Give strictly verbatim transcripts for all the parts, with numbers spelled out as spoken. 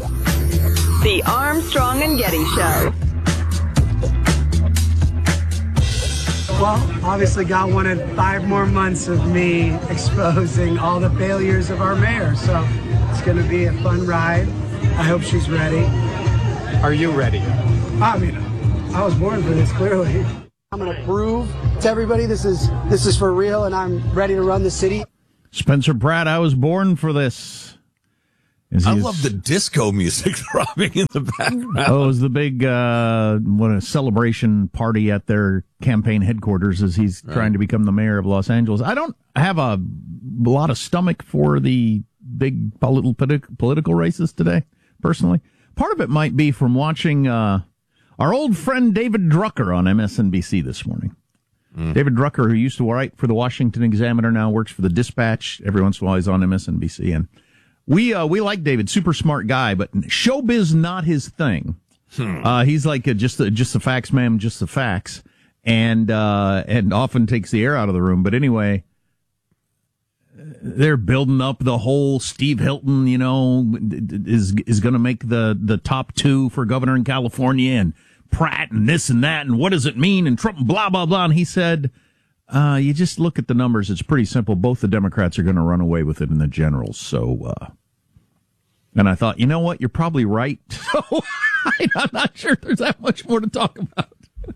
The Armstrong and Getty Show. Well, obviously God wanted five more months of me exposing all the failures of our mayor. So it's going to be a fun ride. I hope she's ready. Are you ready? I mean, I was born for this, clearly. I'm going to prove to everybody this is this is for real, and I'm ready to run the city. Spencer Pratt, I was born for this. I love the disco music throbbing in the background. Oh, it was the big uh, what a celebration party at their campaign headquarters as he's right. trying to become the mayor of Los Angeles. I don't have a lot of stomach for the big political political races today, personally. Part of it might be from watching uh, our old friend David Drucker on M S N B C this morning. Mm. David Drucker, who used to write for the Washington Examiner, now works for the Dispatch. Every once in a while he's on M S N B C, and We uh, we like David, super smart guy, but showbiz not his thing. Hmm. Uh, he's like a, just the, just the facts, ma'am, just the facts, and uh, and often takes the air out of the room. But anyway, they're building up the whole Steve Hilton, you know, is is going to make the the top two for governor in California, and Pratt and this and that, and what does it mean, and Trump, blah blah blah. And he said, Uh, you just look at the numbers. It's pretty simple. Both the Democrats are going to run away with it in the generals. So, uh, and I thought, you know what? You're probably right. So I'm not sure there's that much more to talk about.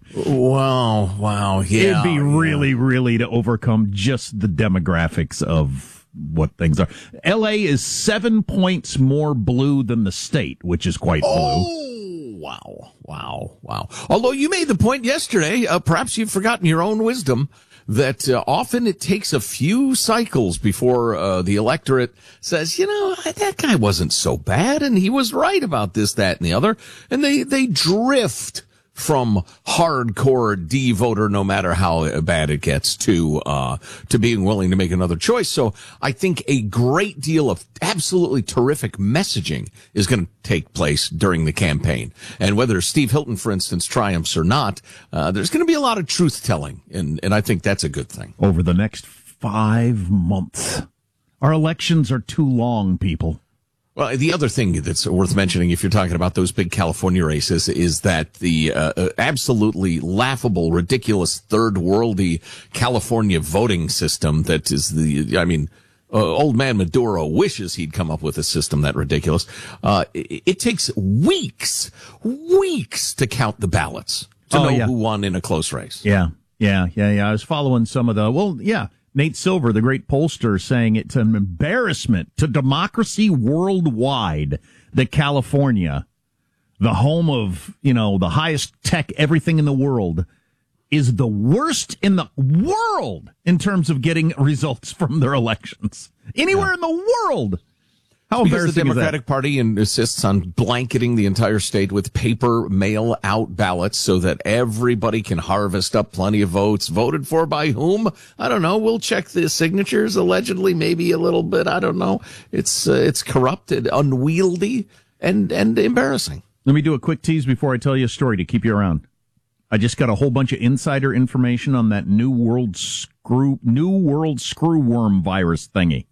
Wow. Wow. Yeah. It'd be yeah. really, really to overcome just the demographics of what things are. L A is seven points more blue than the state, which is quite blue. Oh, wow. Wow. Wow. Although you made the point yesterday, uh, perhaps you've forgotten your own wisdom, that uh, often it takes a few cycles before uh, the electorate says, you know, that guy wasn't so bad, and he was right about this, that, and the other. And they, they drift from hardcore D voter, no matter how bad it gets, to uh to being willing to make another choice. So I think a great deal of absolutely terrific messaging is going to take place during the campaign. And whether Steve Hilton, for instance, triumphs or not, uh there's going to be a lot of truth-telling, and, and I think that's a good thing. Over the next five months. Our elections are too long, people. Well, the other thing that's worth mentioning, if you're talking about those big California races, is that the uh, absolutely laughable, ridiculous, third-worldy California voting system that is the, I mean, uh, old man Maduro wishes he'd come up with a system that ridiculous. Uh, it, it takes weeks, weeks to count the ballots to oh, know yeah. who won in a close race. Yeah, yeah, yeah, yeah. I was following some of the, well, yeah. Nate Silver, the great pollster, saying it's an embarrassment to democracy worldwide that California, the home of, you know, the highest tech, everything in the world, is the worst in the world in terms of getting results from their elections. Anywhere yeah. in the world. How because embarrassing the Democratic is that? Party insists on blanketing the entire state with paper mail-out ballots so that everybody can harvest up plenty of votes. Voted for by whom? I don't know. We'll check the signatures, allegedly, maybe a little bit. I don't know. It's uh, it's corrupted, unwieldy, and, and embarrassing. Let me do a quick tease before I tell you a story to keep you around. I just got a whole bunch of insider information on that new world screw, new world screwworm virus thingy.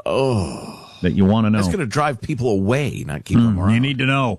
Oh. That you want to know. That's going to drive people away, not keep mm, them around. You need to know.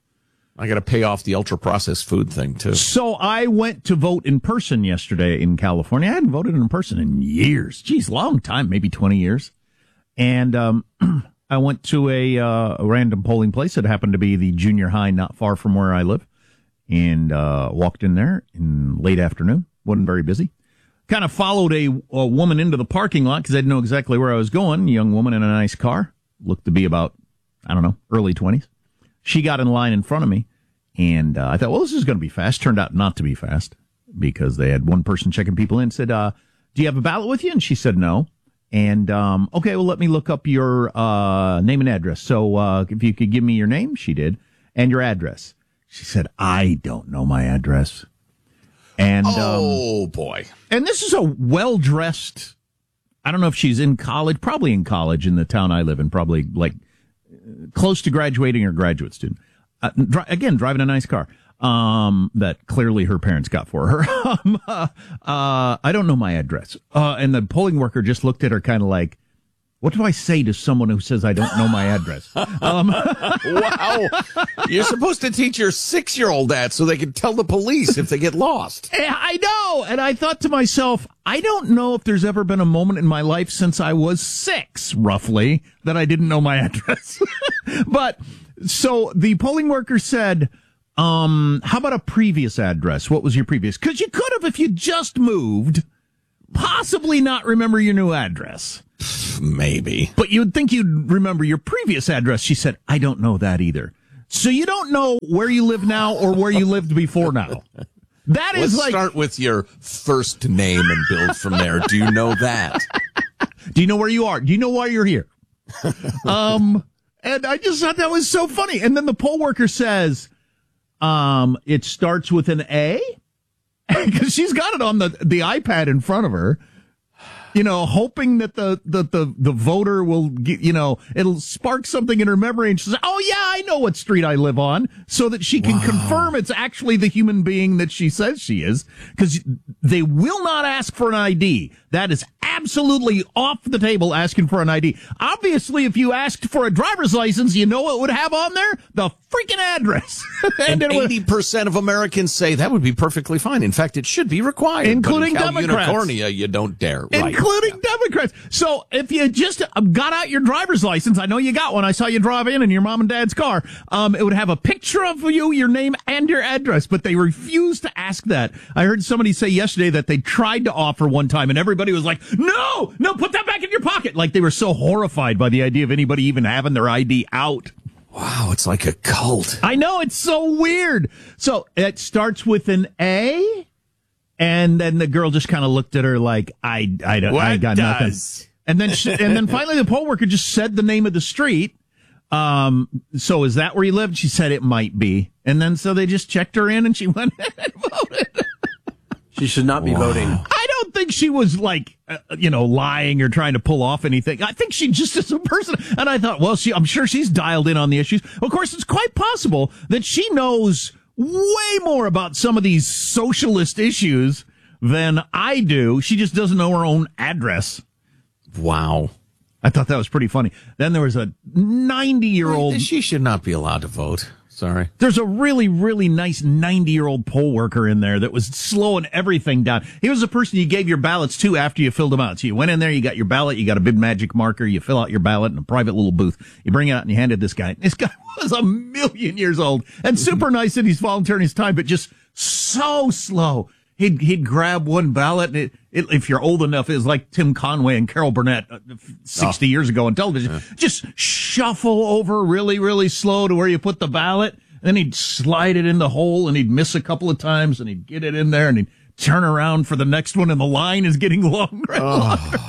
I got to pay off the ultra-processed food thing, too. So I went to vote in person yesterday in California. I hadn't voted in person in years. Geez, long time, maybe twenty years. And um, I went to a, uh, a random polling place. It happened to be the junior high not far from where I live. And uh, walked in there in late afternoon. Wasn't very busy. Kind of followed a, a woman into the parking lot because I didn't know exactly where I was going. A young woman in a nice car. Looked to be about, I don't know, early twenties. She got in line in front of me, and uh, I thought, well, this is going to be fast. Turned out not to be fast because they had one person checking people in. Said, uh, do you have a ballot with you? And she said no. And, um, okay, well, let me look up your uh, name and address. So uh, if you could give me your name, she did, and your address. She said, I don't know my address. And oh, um, boy. And this is a well-dressed, I don't know if she's in college, probably in college in the town I live in, probably like close to graduating or graduate student. Uh, dri- again, driving a nice car um, that clearly her parents got for her. um, uh, uh, I don't know my address. Uh, and the polling worker just looked at her kind of like, What do I say to someone who says I don't know my address? Um, wow. You're supposed to teach your six-year-old that so they can tell the police if they get lost. I know. And I thought to myself, I don't know if there's ever been a moment in my life since I was six, roughly, that I didn't know my address. But so the polling worker said, um, how about a previous address? What was your previous? Because you could have, if you just moved, possibly not remember your new address. Maybe. But you'd think you'd remember your previous address. She said, I don't know that either. So you don't know where you live now or where you lived before now. That is Let's like. start with your first name and build from there. Do you know that? Do you know where you are? Do you know why you're here? um, and I just thought that was so funny. And then the poll worker says, um, it starts with an A. Because she's got it on the, the iPad in front of her. You know, hoping that the, the, the, the voter will get, you know, it'll spark something in her memory and she'll say, oh yeah, I know what street I live on, so that she can wow. confirm it's actually the human being that she says she is. Because they will not ask for an I D. That is absolutely off the table, asking for an I D. Obviously, if you asked for a driver's license, you know what it would have on there? The freaking address. and and eighty percent of Americans say that would be perfectly fine. In fact, it should be required. Including but in Democrats. California, you don't dare. Right. Including yeah. Democrats. So if you just got out your driver's license, I know you got one. I saw you drive in in your mom and dad's car. Um, it would have a picture of you, your name, and your address, but they refused to ask that. I heard somebody say yesterday that they tried to offer one time, and everybody was like, no, no, put that back in your pocket. Like they were so horrified by the idea of anybody even having their I D out. Wow, it's like a cult. I know, it's so weird. So it starts with an A. And then the girl just kind of looked at her like, I, I, don't, I got does? nothing. And then, she, and then finally the poll worker just said the name of the street. Um, so is that where you lived? She said it might be. And then so they just checked her in and she went and voted. She should not be wow. voting. I don't think she was like, uh, you know, lying or trying to pull off anything. I think she just is a person. And I thought, well, she, I'm sure she's dialed in on the issues. Of course, it's quite possible that she knows way more about some of these socialist issues than I do. She just doesn't know her own address. Wow. I thought that was pretty funny. Then there was a ninety-year-old. She should not be allowed to vote. Sorry. There's a really, really nice ninety-year-old poll worker in there that was slowing everything down. He was the person you gave your ballots to after you filled them out. So you went in there, you got your ballot, you got a big magic marker, you fill out your ballot in a private little booth. You bring it out and you hand it to this guy. This guy was a million years old and super nice that he's volunteering his time, but just so slow. He'd, he'd grab one ballot and it, it, if you're old enough, it was like Tim Conway and Carol Burnett uh, sixty oh. years ago on television. Yeah. Just shuffle over really, really slow to where you put the ballot. And then he'd slide it in the hole and he'd miss a couple of times and he'd get it in there and he'd turn around for the next one and the line is getting longer and longer.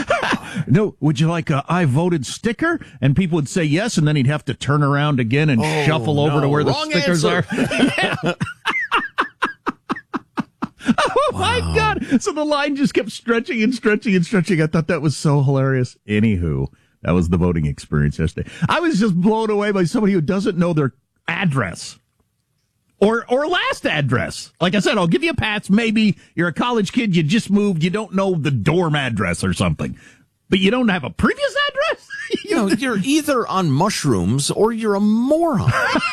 Oh. No, would you like a I voted sticker? And people would say yes, and then he'd have to turn around again and oh, shuffle no. over to where Wrong the stickers answer. Are. Oh wow. My God. So the line just kept stretching and stretching and stretching. I thought that was so hilarious. Anywho, that was the voting experience yesterday. I was just blown away by somebody who doesn't know their address or or last address. Like I said, I'll give you a pass. Maybe you're a college kid, you just moved, you don't know the dorm address or something, but you don't have a previous address? You know, you're either on mushrooms or you're a moron.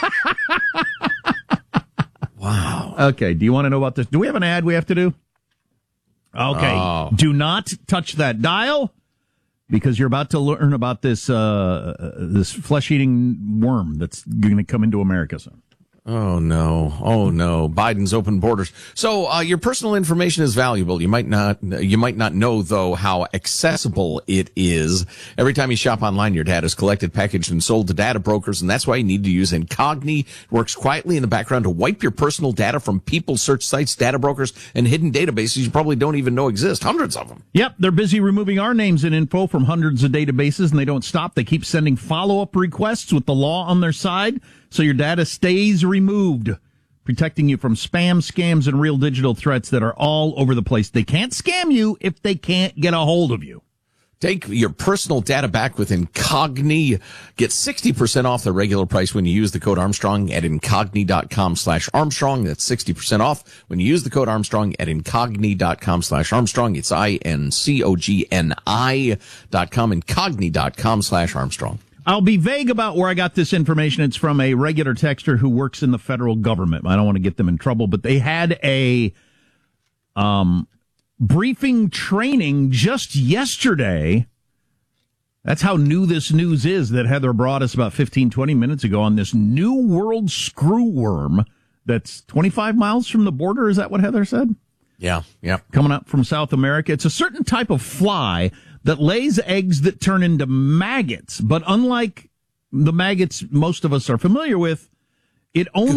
Wow. Okay, do you want to know about this? Do we have an ad we have to do? Okay. Oh. Do not touch that dial because you're about to learn about this uh, this flesh-eating worm that's going to come into America soon. Oh, no. Oh, no. Biden's open borders. So, uh, your personal information is valuable. You might not, you might not know, though, how accessible it is. Every time you shop online, your data is collected, packaged, and sold to data brokers, and that's why you need to use Incogni. It works quietly in the background to wipe your personal data from people, search sites, data brokers, and hidden databases you probably don't even know exist. Hundreds of them. Yep. They're busy removing our names and info from hundreds of databases, and they don't stop. They keep sending follow-up requests with the law on their side. So your data stays removed, protecting you from spam, scams, and real digital threats that are all over the place. They can't scam you if they can't get a hold of you. Take your personal data back with Incogni. Get sixty percent off the regular price when you use the code Armstrong at incogni.com slash Armstrong. That's sixty percent off when you use the code Armstrong at incogni.com slash Armstrong. It's I N C O G N I dot com, incogni.com slash Armstrong. I'll be vague about where I got this information. It's from a regular texter who works in the federal government. I don't want to get them in trouble, but they had a um briefing training just yesterday. That's how new this news is that Heather brought us about fifteen, twenty minutes ago on this new world screwworm that's twenty-five miles from the border. Is that what Heather said? Yeah, yeah. Coming up from South America. It's a certain type of fly that lays eggs that turn into maggots. But unlike the maggots most of us are familiar with, it only